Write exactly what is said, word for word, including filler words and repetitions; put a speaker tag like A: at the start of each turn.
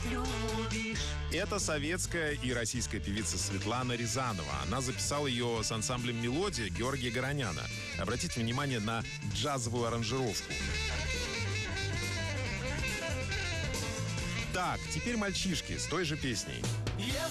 A: любишь.
B: Это советская и российская певица Светлана Рязанова. Она записала ее с ансамблем «Мелодия» Георгия Гороняна. Обратите внимание на джазовую аранжировку. Так, теперь мальчишки с той же песней.
A: Я